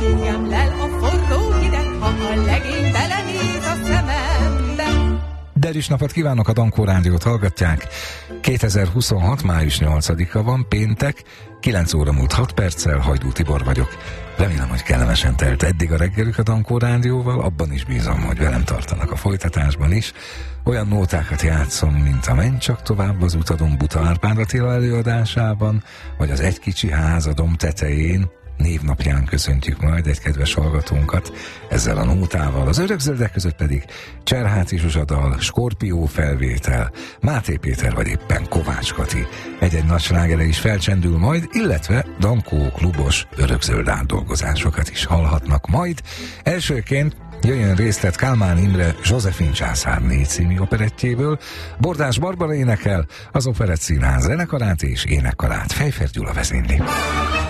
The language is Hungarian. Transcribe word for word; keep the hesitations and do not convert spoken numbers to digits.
engem lel a forró hideg, ha a legény belenéz a szemembe. Derűs napot kívánok, a Dankó Rádiót hallgatják. kétezer-huszonhat. május nyolcadika van, péntek, kilenc óra múlt hat perccel, Hajdú Tibor vagyok. Remélem, hogy kellemesen telt eddig a reggelük a Dankó Rádióval, abban is bízom, hogy velem tartanak a folytatásban is. Olyan nótákat játszom, mint a Menj csak tovább az utadon Buta Árpád Attila előadásában, vagy az Egy kicsi ház a domb tetején. Névnapján köszöntjük majd egy kedves hallgatónkat ezzel a nótával. Az örökzöldek között pedig Cserháti Zsuzsa dal, Skorpió felvétel, Máté Péter vagy éppen Kovács Kati. Egy-egy nagy slágere is felcsendül majd, illetve Dankó klubos örökzöld átdolgozásokat is hallhatnak majd. Elsőként jöjjön részlet Kálmán Imre Józsefin császárné című operettjéből. Bordás Barbara énekel, az Operett Színház zenekarát és énekkarát Fejfer Gyula vezényli.